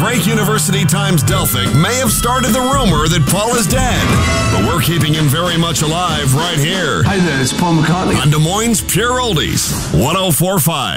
Drake University Times Delphic may have started the rumor that Paul is dead, but we're keeping him very much alive right here Hi there, it's Paul McCartney. on Des Moines Pure Oldies 104.5.